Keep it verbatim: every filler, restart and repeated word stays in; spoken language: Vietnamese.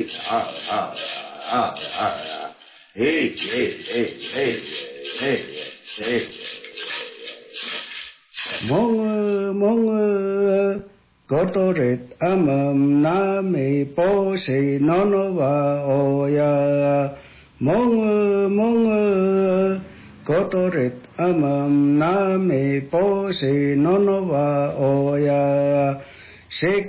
a a a a hey hey hey hey hey hey mong mong có tổ rệt âm na mê po se no no va oya mong mong có tổ rệt âm na mê po se no no va oya se